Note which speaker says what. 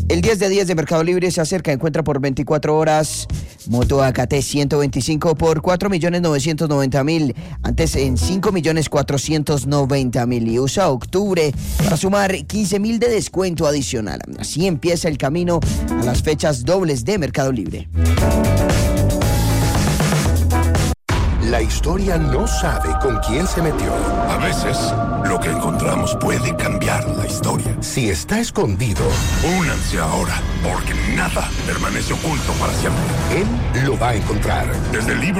Speaker 1: El 10 de 10 de Mercado Libre se acerca, encuentra por 24 horas moto AKT 125 por 4.990.000, antes en 5.490.000, y usa octubre para sumar 15.000 de descuento adicional. Así empieza el camino a las fechas dobles de Mercado Libre.
Speaker 2: La historia no sabe con quién se metió.
Speaker 3: A veces, lo que encontramos puede cambiar la historia.
Speaker 2: Si está escondido,
Speaker 3: Únanse ahora, porque nada permanece oculto para siempre.
Speaker 2: él lo va a encontrar.
Speaker 3: Desde el libro